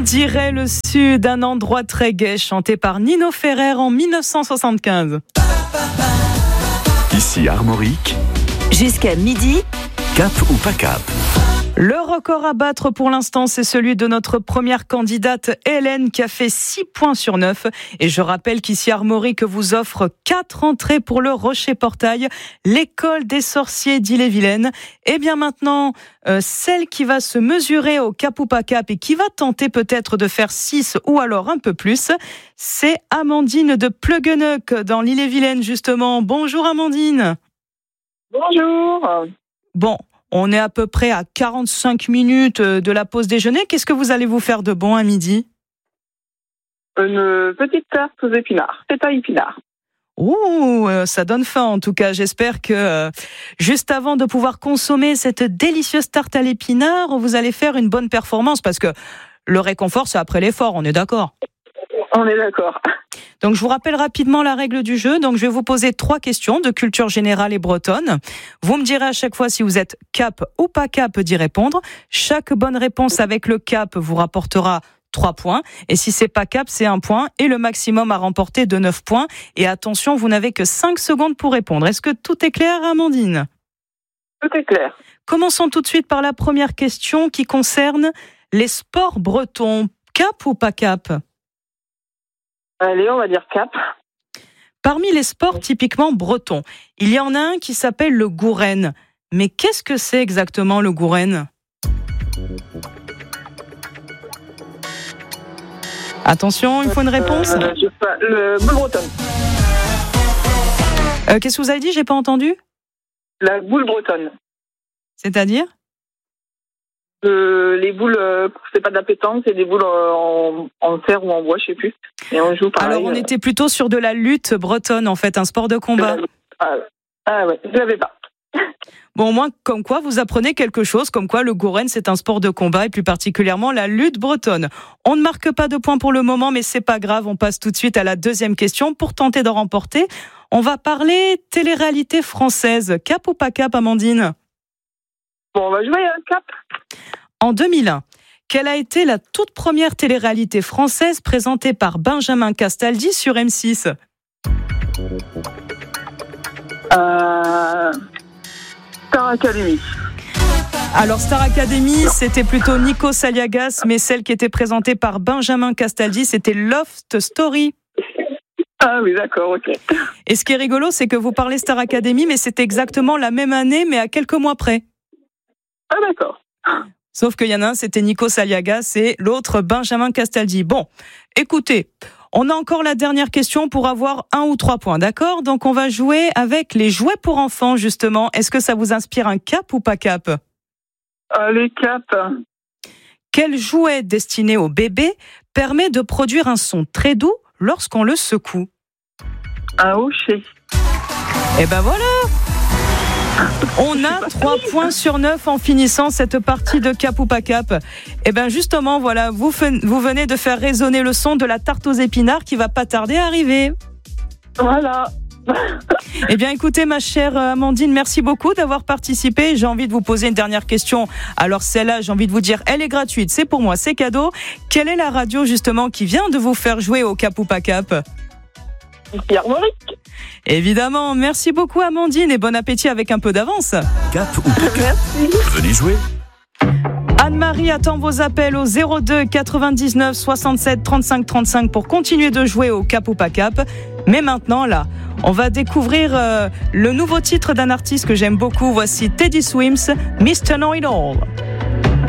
dirait le sud, un endroit très gai, chanté par Nino Ferrer en 1975. Ici Armorique. Jusqu'à midi. Cap ou pas cap? Le record à battre pour l'instant, c'est celui de notre première candidate Hélène qui a fait 6 points sur 9. Et je rappelle qu'ici Armorique vous offre 4 entrées pour le Rocher Portail, l'école des sorciers d'Ille-et-Vilaine. Et bien maintenant, celle qui va se mesurer au cap ou pas cap et qui va tenter peut-être de faire 6 ou alors un peu plus, c'est Amandine de Pluggeneuc dans l'Ille-et-Vilaine justement. Bonjour Amandine. Bonjour. Bon. On est à peu près à 45 minutes de la pause déjeuner. Qu'est-ce que vous allez vous faire de bon à midi? Une petite tarte aux épinards. C'est à épinards. Ouh, ça donne faim en tout cas. J'espère que juste avant de pouvoir consommer cette délicieuse tarte à l'épinard, vous allez faire une bonne performance parce que le réconfort, c'est après l'effort, on est d'accord? On est d'accord. Donc, je vous rappelle rapidement la règle du jeu. Donc, je vais vous poser 3 questions de culture générale et bretonne. Vous me direz à chaque fois si vous êtes cap ou pas cap d'y répondre. Chaque bonne réponse avec le cap vous rapportera 3 points. Et si c'est pas cap, c'est 1 point. Et le maximum à remporter de 9 points. Et attention, vous n'avez que 5 secondes pour répondre. Est-ce que tout est clair, Amandine? Tout est clair. Commençons tout de suite par la première question qui concerne les sports bretons. Cap ou pas cap? Allez, on va dire cap. Parmi les sports typiquement bretons, il y en a un qui s'appelle le gourène. Mais qu'est-ce que c'est exactement le gourène? Attention, il faut une réponse. Je sais pas, le boule bretonne. Qu'est-ce que vous avez dit? J'ai pas entendu. La boule bretonne. C'est-à-dire? Les boules, c'est pas de la pétanque, c'est des boules en fer ou en bois, je sais plus. Et on joue pareil. Alors on était plutôt sur de la lutte bretonne en fait, un sport de combat. Ah ouais, je l'avais pas. Bon, au moins, comme quoi vous apprenez quelque chose, comme quoi le gourène c'est un sport de combat et plus particulièrement la lutte bretonne. On ne marque pas de points pour le moment, mais c'est pas grave, on passe tout de suite à la deuxième question pour tenter d'en remporter. On va parler télé-réalité française. Cap ou pas cap, Amandine? Bon, on va jouer à cap. En 2001, quelle a été la toute première télé-réalité française présentée par Benjamin Castaldi sur M6? Star Academy. Alors Star Academy, c'était plutôt Nico Saliagas, mais celle qui était présentée par Benjamin Castaldi, c'était Loft Story. Ah oui, d'accord, ok. Et ce qui est rigolo, c'est que vous parlez Star Academy, mais c'est exactement la même année, mais à quelques mois près. Ah d'accord. Sauf qu'il y en a un, c'était Nico Saliagas et l'autre, Benjamin Castaldi. Bon, écoutez, on a encore la dernière question pour avoir 1 ou 3 points, d'accord? Donc on va jouer avec les jouets pour enfants, justement. Est-ce que ça vous inspire un cap ou pas cap? Les cap. Quel jouet destiné au bébé permet de produire un son très doux lorsqu'on le secoue? Un hocher. Et ben voilà! On a 3 points sur 9 en finissant cette partie de cap ou pas cap. Et bien justement, voilà, vous venez de faire résonner le son de la tarte aux épinards qui va pas tarder à arriver. Voilà. Eh bien écoutez ma chère Amandine, merci beaucoup d'avoir participé. J'ai envie de vous poser une dernière question. Alors celle-là, j'ai envie de vous dire, elle est gratuite, c'est pour moi, c'est cadeau. Quelle est la radio justement qui vient de vous faire jouer au cap ou pas cap? Pierre Mauric. Évidemment, merci beaucoup Amandine et bon appétit avec un peu d'avance. Cap ou pas cap? Merci. Venez jouer. Anne-Marie attend vos appels au 02 99 67 35 35 pour continuer de jouer au cap ou pas cap. Mais maintenant là, on va découvrir le nouveau titre d'un artiste que j'aime beaucoup. Voici Teddy Swims, Mr. Know It All.